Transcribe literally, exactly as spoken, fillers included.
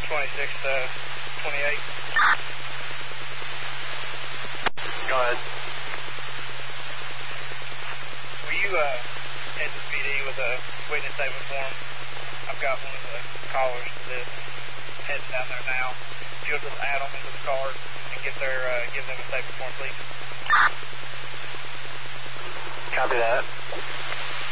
twenty-six to twenty-eight. Go ahead. Will you uh, head to P D with a witness statement form? I've got one of the callers to this heading down there now. You'll just add them into the card and get their uh, give them a statement form, please. Copy that.